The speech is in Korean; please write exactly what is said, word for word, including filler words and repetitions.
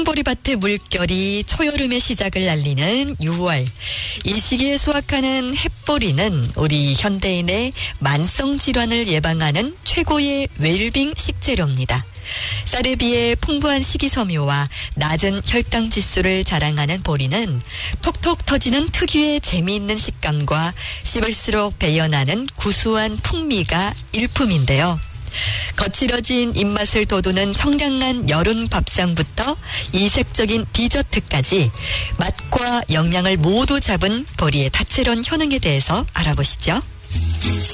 보리밭의 물결이 초여름의 시작을 알리는 유월. 이 시기에 수확하는 햇보리는 우리 현대인의 만성 질환을 예방하는 최고의 웰빙 식재료입니다. 쌀에 비해 풍부한 식이섬유와 낮은 혈당 지수를 자랑하는 보리는 톡톡 터지는 특유의 재미있는 식감과 씹을수록 배어나는 구수한 풍미가 일품인데요. 거칠어진 입맛을 돋우는 청량한 여름 밥상부터 이색적인 디저트까지 맛과 영양을 모두 잡은 보리의 다채로운 효능에 대해서 알아보시죠.